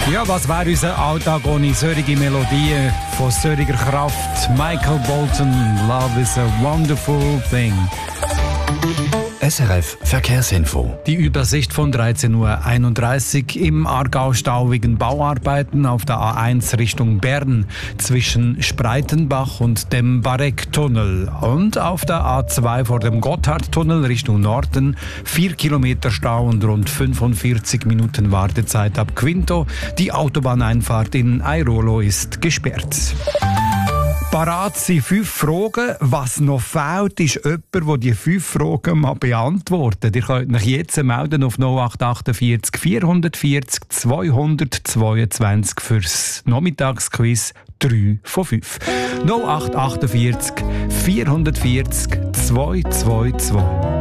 Ja, was wäre unser Alltag ohne solche Melodien von solcher Kraft? Michael Bolton, Love is a Wonderful Thing. SRF Verkehrsinfo. Die Übersicht von 13.31 Uhr im Aargau-Stau wegen Bauarbeiten auf der A1 Richtung Bern zwischen Spreitenbach und dem Bareck-Tunnel. Und auf der A2 vor dem Gotthardtunnel Richtung Norden 4 Kilometer Stau und rund 45 Minuten Wartezeit ab Quinto. Die Autobahneinfahrt in Airolo ist gesperrt. Parat sind 5 Fragen. Was noch fehlt, ist jemand, der die 5 Fragen mal beantwortet. Ihr könnt euch jetzt melden auf 0848 440 222 fürs Nachmittagsquiz 3 von 5. 0848 440 222.